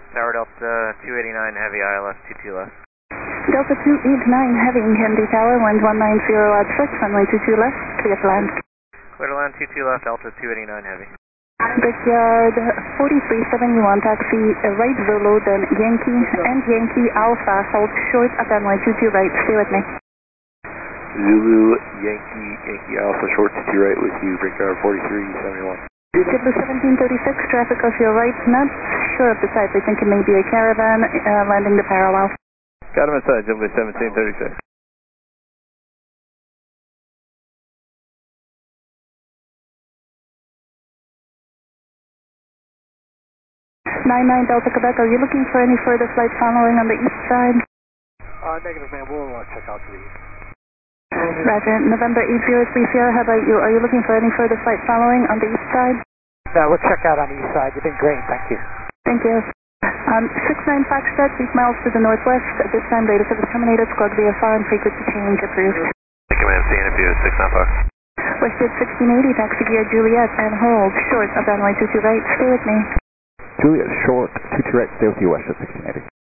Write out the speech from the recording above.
Tower Delta 289 Heavy, ILS 22 left. Delta 289 Heavy, Indy Tower, wind 190 at 6, runway 22 left, clear to land. Clear to land 22 left, Delta 289 Heavy. Brickyard 4371, taxi right Zulu, then Yankee and Yankee Alpha, hold short at runway 22 right, stay with me. Zulu, Yankee Alpha, short 22 right with you, Brickyard 4371. JetBlue 1736, traffic off your right, not sure of the type, I think it may be a caravan, landing the parallel. Got him inside, JetBlue 1736. Nine Delta Quebec, are you looking for any further flight following on the east side? Negative, man. We'll check out to the east. Roger. November 8030, how about you? Are you looking for any further flight following on the east side? No, we'll check out on the east side. You've been great. Thank you. Thank you. 69 Foxtrot, 8 miles to the northwest. At this time, data service terminated. Squawk VFR and frequency change approved. Command, CNFU 69 Fox. Westjet 1680, taxi gear Juliet and hold short of runway 22 right. Stay with me. Juliet short, 22 right, stay with you, Westjet 1680.